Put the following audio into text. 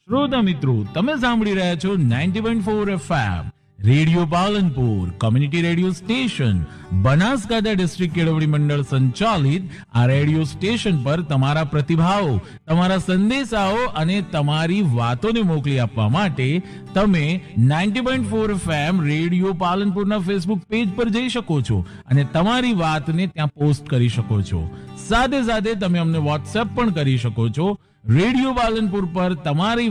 શ્રોતા મિત્રો, તમે સાંભળી રહ્યા છો 90.4 FM radio Palanpur community radio station Banaskantha district કેળવણી મંડળ સંચાલિત આ રેડિયો સ્ટેશન પર તમારા પ્રતિભાવો, તમારા સંદેશાઓ અને તમારી વાતોને મોકલી આપવા માટે તમે 90.4 FM રેડિયો પાલનપુરના ફેસબુક પેજ પર જઈ શકો છો અને તમારી વાતને ત્યાં પોસ્ટ કરી શકો છો. સાથે સાથે તમે અમને વોટ્સએપ પણ કરી શકો છો. રેડિયો પાલનપુર પર તમારી